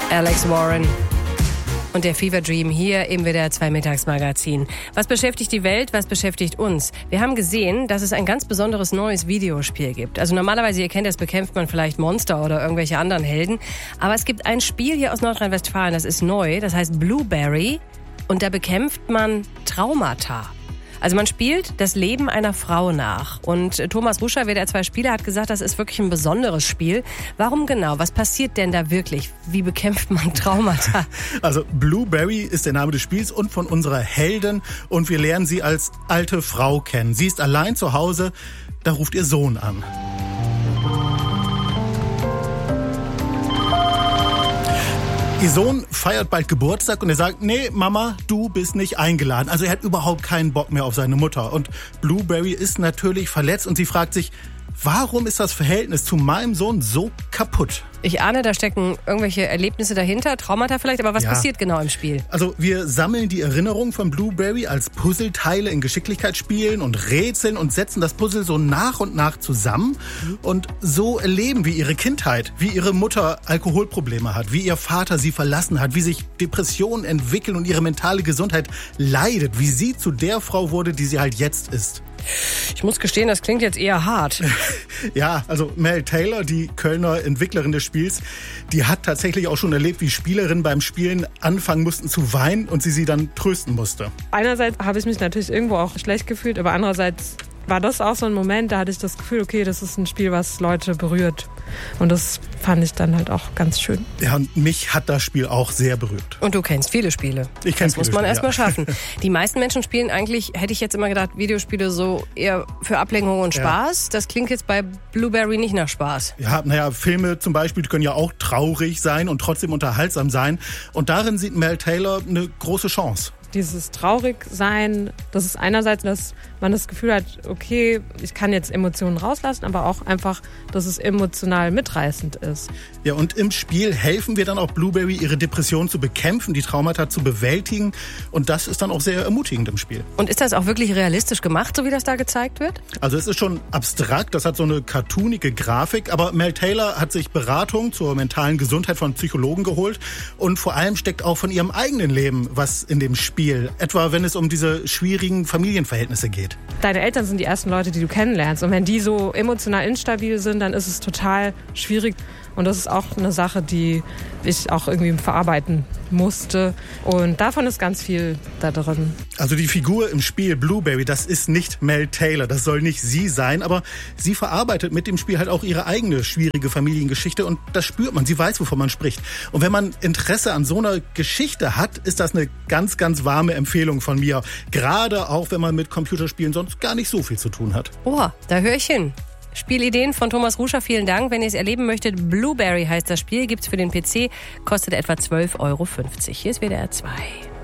Alex Warren und der Fever Dream hier im WDR 2 Mittagsmagazin. Was beschäftigt die Welt, was beschäftigt uns? Wir haben gesehen, dass es ein ganz besonderes neues Videospiel gibt. Also normalerweise, ihr kennt das, bekämpft man vielleicht Monster oder irgendwelche anderen Helden. Aber es gibt ein Spiel hier aus Nordrhein-Westfalen, das ist neu, das heißt Blueberry. Und da bekämpft man Traumata. Also man spielt das Leben einer Frau nach. Und Thomas Ruscher, WDR 2 Spieler, hat gesagt, das ist wirklich ein besonderes Spiel. Warum genau? Was passiert denn da wirklich? Wie bekämpft man Traumata? Also Blueberry ist der Name des Spiels und von unserer Heldin. Und wir lernen sie als alte Frau kennen. Sie ist allein zu Hause, da ruft ihr Sohn an. Ihr Sohn feiert bald Geburtstag und er sagt, nee, Mama, du bist nicht eingeladen. Also er hat überhaupt keinen Bock mehr auf seine Mutter. Und Blueberry ist natürlich verletzt und sie fragt sich, warum ist das Verhältnis zu meinem Sohn so kaputt? Ich ahne, da stecken irgendwelche Erlebnisse dahinter, Traumata vielleicht, aber was passiert genau im Spiel? Also wir sammeln die Erinnerungen von Blueberry als Puzzleteile in Geschicklichkeitsspielen und Rätseln und setzen das Puzzle so nach und nach zusammen. Und so erleben wir ihre Kindheit, wie ihre Mutter Alkoholprobleme hat, wie ihr Vater sie verlassen hat, wie sich Depressionen entwickeln und ihre mentale Gesundheit leidet, wie sie zu der Frau wurde, die sie halt jetzt ist. Ich muss gestehen, das klingt jetzt eher hart. Ja, also Mel Taylor, die Kölner Entwicklerin des Spiels, die hat tatsächlich auch schon erlebt, wie Spielerinnen beim Spielen anfangen mussten zu weinen und sie dann trösten musste. Einerseits habe ich mich natürlich irgendwo auch schlecht gefühlt, aber andererseits war das auch so ein Moment, da hatte ich das Gefühl, okay, das ist ein Spiel, was Leute berührt. Und das fand ich dann halt auch ganz schön. Ja, und mich hat das Spiel auch sehr berührt. Und du kennst viele Spiele. Ich kenne viele Spiele. Das muss man erst mal schaffen. Die meisten Menschen spielen eigentlich, hätte ich jetzt immer gedacht, Videospiele so eher für Ablenkung und Spaß. Ja. Das klingt jetzt bei Blueberry nicht nach Spaß. Ja, naja, Filme zum Beispiel können ja auch traurig sein und trotzdem unterhaltsam sein. Und darin sieht Mel Taylor eine große Chance. Dieses Traurigsein, das ist einerseits, dass man das Gefühl hat, okay, ich kann jetzt Emotionen rauslassen, aber auch einfach, dass es emotional mitreißend ist. Ja, und im Spiel helfen wir dann auch Blueberry, ihre Depression zu bekämpfen, die Traumata zu bewältigen. Und das ist dann auch sehr ermutigend im Spiel. Und ist das auch wirklich realistisch gemacht, so wie das da gezeigt wird? Also es ist schon abstrakt, das hat so eine cartoonige Grafik. Aber Mel Taylor hat sich Beratung zur mentalen Gesundheit von Psychologen geholt. Und vor allem steckt auch von ihrem eigenen Leben was in dem Spiel. Etwa wenn es um diese schwierigen Familienverhältnisse geht. Deine Eltern sind die ersten Leute, die du kennenlernst. Und wenn die so emotional instabil sind, dann ist es total schwierig. Und das ist auch eine Sache, die ich auch irgendwie verarbeiten musste. Und davon ist ganz viel da drin. Also die Figur im Spiel Blueberry, das ist nicht Mel Taylor. Das soll nicht sie sein. Aber sie verarbeitet mit dem Spiel halt auch ihre eigene schwierige Familiengeschichte. Und das spürt man. Sie weiß, wovon man spricht. Und wenn man Interesse an so einer Geschichte hat, ist das eine ganz, ganz warme Empfehlung von mir. Gerade auch, wenn man mit Computerspielen sonst gar nicht so viel zu tun hat. Oh, da höre ich hin. Spielideen von Thomas Ruscher, vielen Dank. Wenn ihr es erleben möchtet, Blueberry heißt das Spiel, gibt's für den PC, kostet etwa 12,50 €. Hier ist WDR 2.